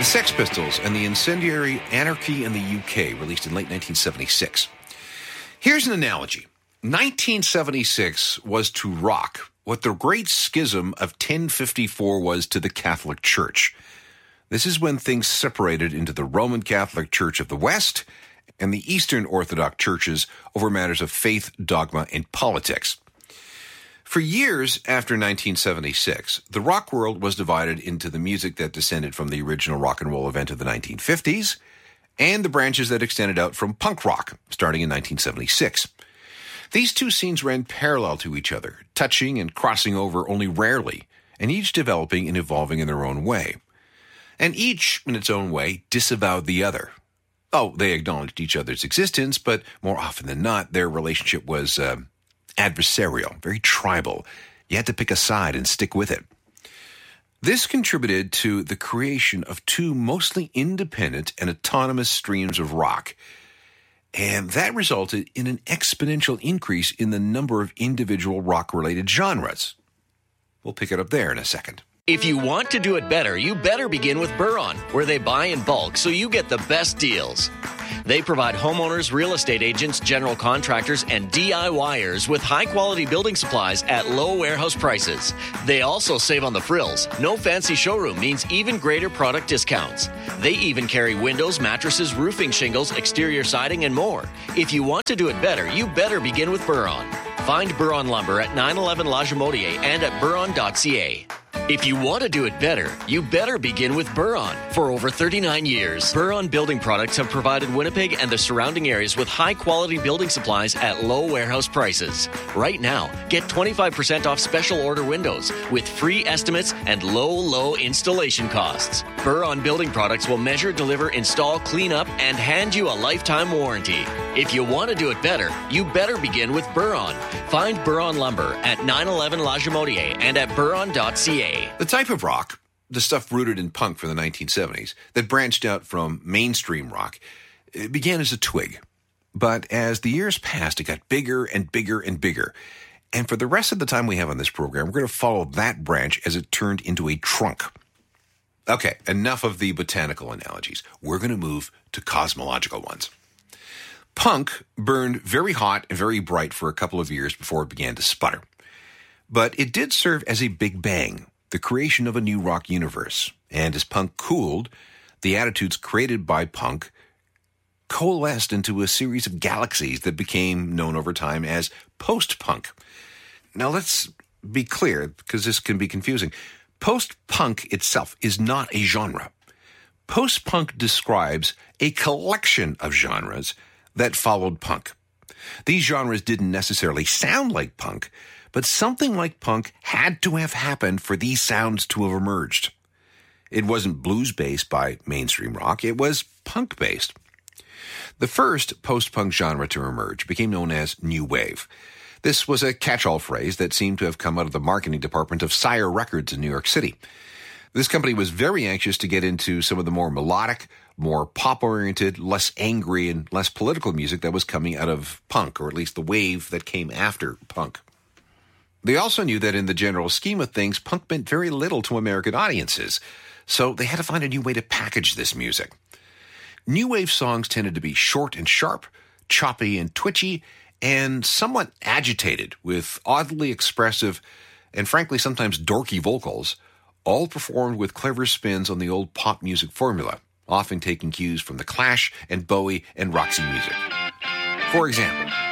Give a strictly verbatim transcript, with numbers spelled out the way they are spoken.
Sex Pistols and the incendiary Anarchy in the U K, released in late nineteen seventy-six. Here's an analogy. nineteen seventy-six was to rock what the Great Schism of ten fifty-four was to the Catholic Church. This is when things separated into the Roman Catholic Church of the West and the Eastern Orthodox churches over matters of faith, dogma, and politics. For years after nineteen seventy-six, the rock world was divided into the music that descended from the original rock and roll event of the nineteen fifties and the branches that extended out from punk rock, starting in nineteen seventy-six. These two scenes ran parallel to each other, touching and crossing over only rarely, and each developing and evolving in their own way. And each, in its own way, disavowed the other. Oh, they acknowledged each other's existence, but more often than not, their relationship was uh, adversarial, very tribal. You had to pick a side and stick with it. This contributed to the creation of two mostly independent and autonomous streams of rock, and that resulted in an exponential increase in the number of individual rock-related genres. We'll pick it up there in a second. If you want to do it better, you better begin with Buron, where they buy in bulk so you get the best deals. They provide homeowners, real estate agents, general contractors, and DIYers with high-quality building supplies at low warehouse prices. They also save on the frills. No fancy showroom means even greater product discounts. They even carry windows, mattresses, roofing shingles, exterior siding, and more. If you want to do it better, you better begin with Buron. Find Buron Lumber at nine eleven La Jamodier and at buron dot c a. If you want to do it better, you better begin with Buron. For over thirty-nine years, Buron Building Products have provided Winnipeg and the surrounding areas with high-quality building supplies at low warehouse prices. Right now, get twenty-five percent off special order windows with free estimates and low, low installation costs. Buron Building Products will measure, deliver, install, clean up, and hand you a lifetime warranty. If you want to do it better, you better begin with Buron. Find Buron Lumber at nine eleven La Jamodier and at buron dot c a. The type of rock, the stuff rooted in punk from the nineteen seventies, that branched out from mainstream rock, it began as a twig. But as the years passed, it got bigger and bigger and bigger. And for the rest of the time we have on this program, we're going to follow that branch as it turned into a trunk. Okay, enough of the botanical analogies. We're going to move to cosmological ones. Punk burned very hot and very bright for a couple of years before it began to sputter. But it did serve as a big bang, the creation of a new rock universe. And as punk cooled, the attitudes created by punk coalesced into a series of galaxies that became known over time as post-punk. Now let's be clear, because this can be confusing. Post-punk itself is not a genre. Post-punk describes a collection of genres that followed punk. These genres didn't necessarily sound like punk, but something like punk had to have happened for these sounds to have emerged. It wasn't blues-based by mainstream rock, it was punk-based. The first post-punk genre to emerge became known as New Wave. This was a catch-all phrase that seemed to have come out of the marketing department of Sire Records in New York City. This company was very anxious to get into some of the more melodic, more pop-oriented, less angry, and less political music that was coming out of punk, or at least the wave that came after punk. They also knew that in the general scheme of things, punk meant very little to American audiences, so they had to find a new way to package this music. New wave songs tended to be short and sharp, choppy and twitchy, and somewhat agitated, with oddly expressive and frankly sometimes dorky vocals, all performed with clever spins on the old pop music formula, often taking cues from The Clash and Bowie and Roxy Music. For example,